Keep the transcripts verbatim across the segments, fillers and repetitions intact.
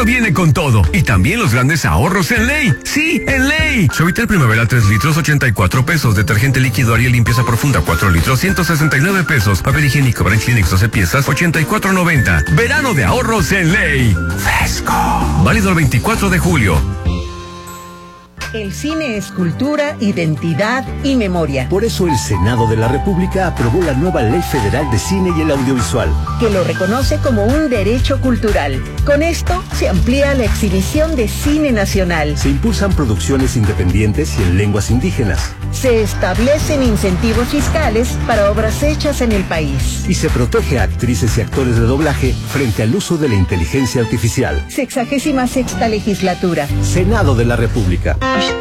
viene con todo y también los grandes ahorros en Ley. Sí, en Ley. Suavitel Primavera tres litros, ochenta y cuatro pesos. Detergente líquido Ariel limpieza profunda cuatro litros, ciento sesenta y nueve pesos. Papel higiénico Brand Kleenex doce piezas, ochenta y cuatro noventa. Verano de ahorros en Ley. Fresco. Válido el veinticuatro de julio. El cine es cultura, identidad y memoria. Por eso el Senado de la República aprobó la nueva Ley Federal de Cine y el Audiovisual, que lo reconoce como un derecho cultural. Con esto se amplía la exhibición de cine nacional. Se impulsan producciones independientes y en lenguas indígenas. Se establecen incentivos fiscales para obras hechas en el país. Y se protege a actrices y actores de doblaje frente al uso de la inteligencia artificial. Sexagésima sexta legislatura. Senado de la República.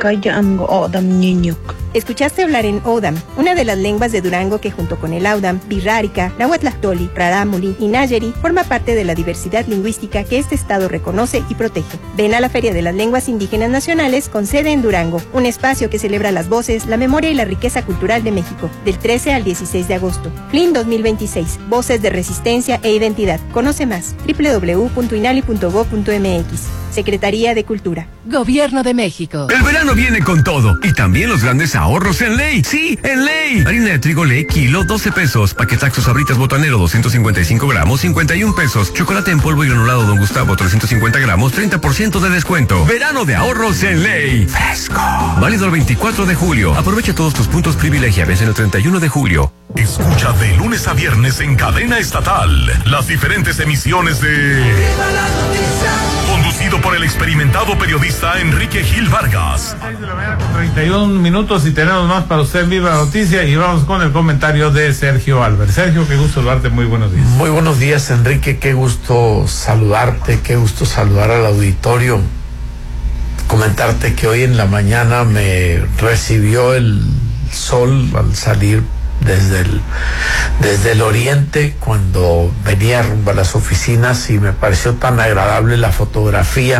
Escuchaste hablar en Odam, una de las lenguas de Durango que junto con el Audam, Birrárica, Nahuatlactoli, Rarámuri y Nayeri forma parte de la diversidad lingüística que este estado reconoce y protege. Ven a la Feria de las Lenguas Indígenas Nacionales con sede en Durango, un espacio que celebra las voces, la memoria y la riqueza cultural de México, del trece al dieciséis de agosto. F L I N dos mil veintiséis, Voces de Resistencia e Identidad. Conoce más, doble u doble u doble u punto inali punto gob punto eme equis. Secretaría de Cultura. Gobierno de México. El verano viene con todo y también los grandes ahorros en Ley. Sí, en Ley. Harina de trigo Ley, kilo, doce pesos. Paquetaxo Sabritas Botanero, doscientos cincuenta y cinco gramos, cincuenta y un pesos. Chocolate en polvo y granulado Don Gustavo, trescientos cincuenta gramos, treinta por ciento de descuento. Verano de ahorros en Ley. Fresco. Válido el veinticuatro de julio. Aprovecha todos tus puntos privilegiables en el treinta y uno de julio. Escucha de lunes a viernes en cadena estatal las diferentes emisiones de... Conducido por el experimentado periodista Enrique Gil Vargas. seis de la mañana con treinta y un minutos y tenemos más para usted en Viva la Noticia y vamos con el comentario de Sergio Álvarez. Sergio, qué gusto saludarte, muy buenos días. Muy buenos días, Enrique, qué gusto saludarte, qué gusto saludar al auditorio. Comentarte que hoy en la mañana me recibió el sol al salir desde el, desde el oriente cuando venía rumbo a las oficinas y me pareció tan agradable la fotografía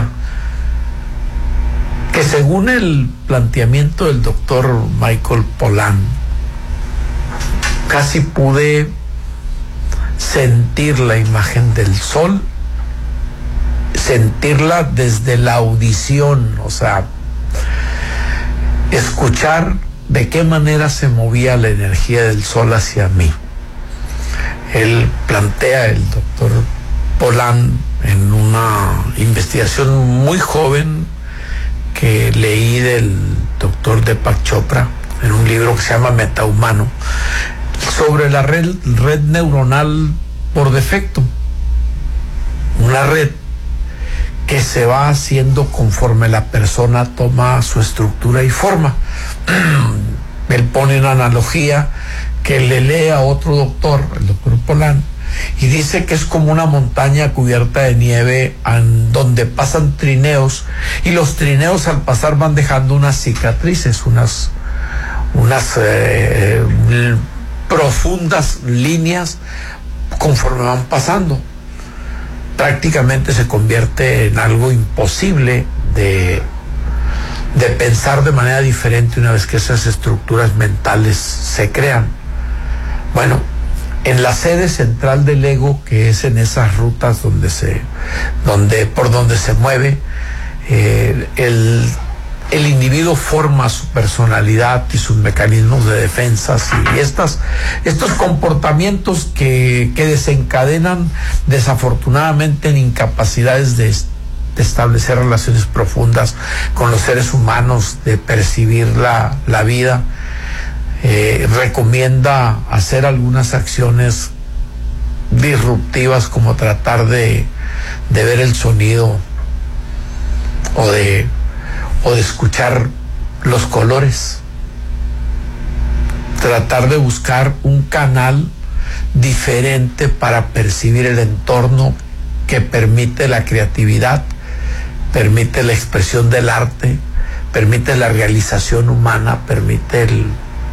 que según el planteamiento del doctor Michael Pollan casi pude sentir la imagen del sol, sentirla desde la audición, o sea, escuchar de qué manera se movía la energía del sol hacia mí. Él plantea, el doctor Pollan, en una investigación muy joven que leí del doctor Deepak Chopra, en un libro que se llama Metahumano, sobre la red, red neuronal por defecto. Una red que se va haciendo conforme la persona toma su estructura y forma. Él pone una analogía que le lee a otro doctor, el doctor Pollan, y dice que es como una montaña cubierta de nieve en donde pasan trineos, y los trineos al pasar van dejando unas cicatrices, unas, unas eh, profundas líneas conforme van pasando. Prácticamente se convierte en algo imposible de, de pensar de manera diferente una vez que esas estructuras mentales se crean. Bueno, en la sede central del ego, que es en esas rutas donde se, donde, por donde se mueve, eh, el, el individuo forma su personalidad y sus mecanismos de defensas y estas, estos comportamientos que, que desencadenan desafortunadamente en incapacidades de, de establecer relaciones profundas con los seres humanos, de percibir la, la vida. Eh, recomienda hacer algunas acciones disruptivas como tratar de, de ver el sonido o de o de escuchar los colores, tratar de buscar un canal diferente para percibir el entorno que permite la creatividad, permite la expresión del arte, permite la realización humana, permite el,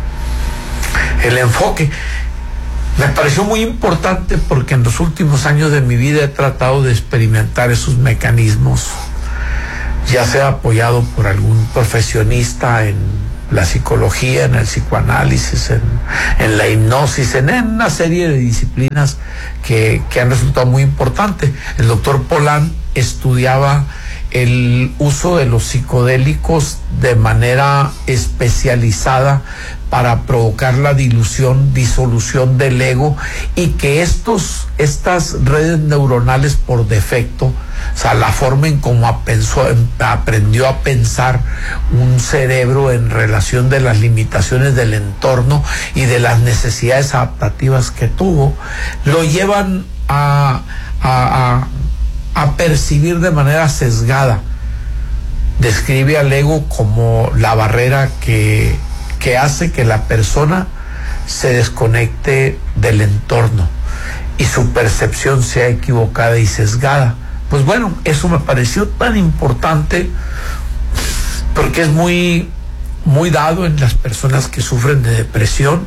el enfoque. Me pareció muy importante porque en los últimos años de mi vida he tratado de experimentar esos mecanismos, ya sea apoyado por algún profesionista en la psicología, en el psicoanálisis, en, en la hipnosis, en, en una serie de disciplinas que, que han resultado muy importantes. El doctor Polán estudiaba el uso de los psicodélicos de manera especializada para provocar la dilución, disolución del ego, y que estos, estas redes neuronales por defecto, o sea, la forma en cómo apensó, aprendió a pensar un cerebro en relación de las limitaciones del entorno y de las necesidades adaptativas que tuvo, lo llevan a, a, a a percibir de manera sesgada. Describe al ego como la barrera que, que hace que la persona se desconecte del entorno y su percepción sea equivocada y sesgada. Pues bueno, eso me pareció tan importante porque es muy, muy dado en las personas que sufren de depresión,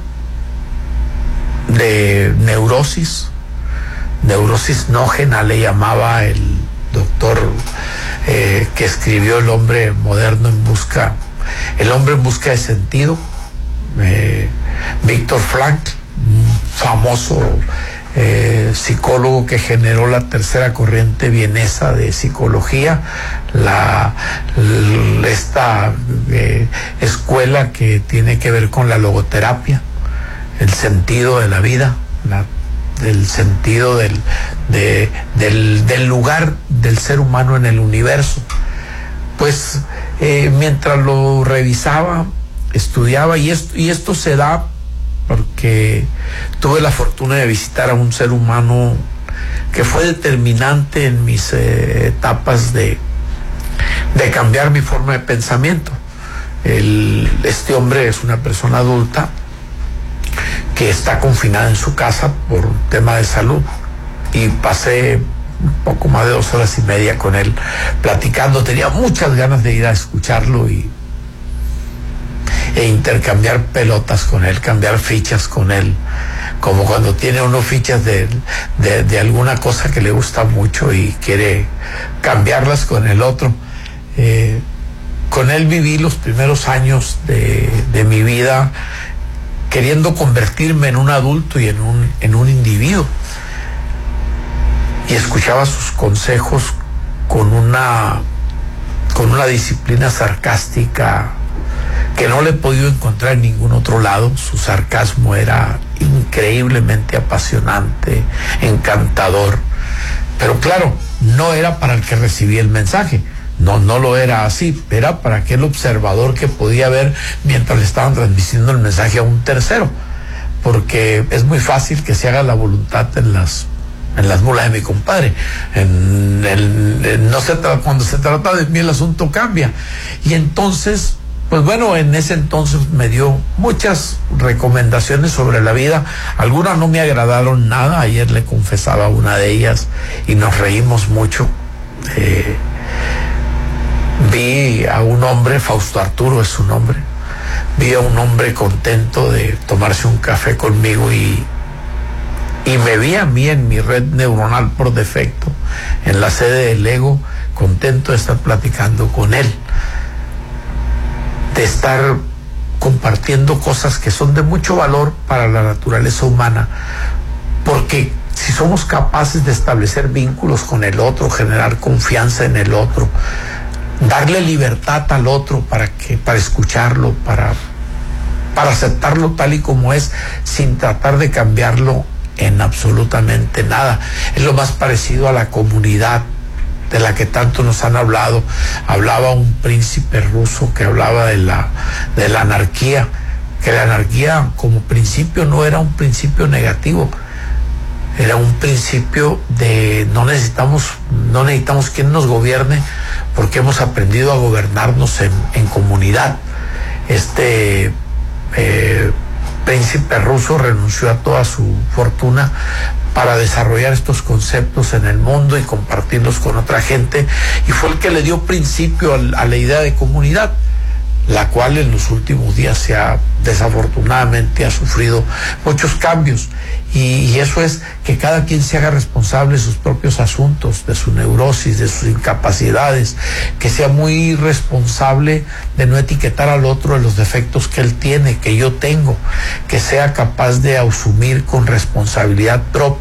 de neurosis, neurosis nógena le llamaba el doctor eh, que escribió El hombre moderno en busca, el hombre en busca de sentido, eh, Víctor Frankl, un famoso eh, psicólogo que generó la tercera corriente vienesa de psicología, la, la esta eh, escuela que tiene que ver con la logoterapia, el sentido de la vida, la del sentido del, de, del, del lugar del ser humano en el universo. Pues eh, mientras lo revisaba, estudiaba, y esto, y esto se da porque tuve la fortuna de visitar a un ser humano que fue determinante en mis eh, etapas de, de cambiar mi forma de pensamiento. El, este hombre es una persona adulta que está confinada en su casa por un tema de salud, y pasé un poco más de dos horas y media con él platicando. Tenía muchas ganas de ir a escucharlo y e intercambiar pelotas con él, cambiar fichas con él, como cuando tiene uno fichas de, de, de alguna cosa que le gusta mucho y quiere cambiarlas con el otro. Eh, con él viví los primeros años de, de mi vida queriendo convertirme en un adulto y en un, en un individuo. Y escuchaba sus consejos con una, con una disciplina sarcástica que no le he podido encontrar en ningún otro lado. Su sarcasmo era increíblemente apasionante, encantador. Pero claro, no era para el que recibía el mensaje. No, no lo era así, era para aquel observador que podía ver mientras le estaban transmitiendo el mensaje a un tercero, porque es muy fácil que se haga la voluntad en las en las mulas de mi compadre. En el, en, no se tra- cuando se trata de mí el asunto cambia. Y entonces, pues bueno, en ese entonces me dio muchas recomendaciones sobre la vida. Algunas no me agradaron nada. Ayer le confesaba una de ellas y nos reímos mucho. Eh, Vi a un hombre, Fausto Arturo es su nombre, vi a un hombre contento de tomarse un café conmigo, y, y me vi a mí en mi red neuronal por defecto, en la sede del ego, contento de estar platicando con él, de estar compartiendo cosas que son de mucho valor para la naturaleza humana, porque si somos capaces de establecer vínculos con el otro, generar confianza en el otro, darle libertad al otro para que, para escucharlo, para, para aceptarlo tal y como es, sin tratar de cambiarlo en absolutamente nada. Es lo más parecido a la comunidad de la que tanto nos han hablado. Hablaba un príncipe ruso que hablaba de la, de la anarquía, que la anarquía como principio no era un principio negativo, era un principio de no necesitamos, no necesitamos quien nos gobierne, porque hemos aprendido a gobernarnos en, en comunidad. Este eh, príncipe ruso renunció a toda su fortuna para desarrollar estos conceptos en el mundo y compartirlos con otra gente, y fue el que le dio principio a, a la idea de comunidad. la cual en los últimos días se ha, desafortunadamente, ha sufrido muchos cambios. Y, y eso es que cada quien se haga responsable de sus propios asuntos, de su neurosis, de sus incapacidades, que sea muy responsable de no etiquetar al otro de los defectos que él tiene, que yo tengo, que sea capaz de asumir con responsabilidad propia